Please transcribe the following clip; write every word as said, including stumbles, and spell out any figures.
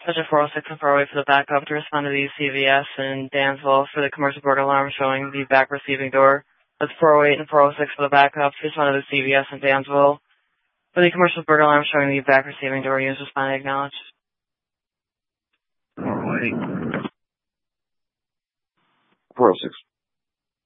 Subject four oh six and four oh eight for the backup to respond to the C V S in Dansville for the commercial burglar alarm showing the back receiving door. That's four oh eight and four oh six for the backup to respond to the C V S in Dansville for the commercial burglar alarm showing the back receiving door. Use respond acknowledged. four oh eight. four oh six.